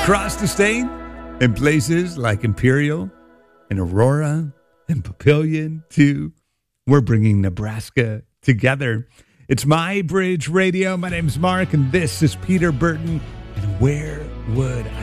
Across the state, in places like Imperial and Aurora and Papillion, too, we're bringing Nebraska together. It's My Bridge Radio. My name's Mark, and this is Peter Burton. And where would